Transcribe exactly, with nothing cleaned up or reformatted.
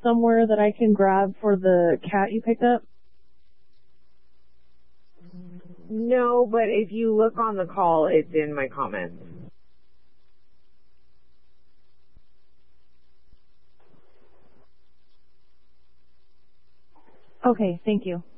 somewhere that I can grab for the cat you picked up? No, but if you look on the call, it's in my comments. Okay, thank you.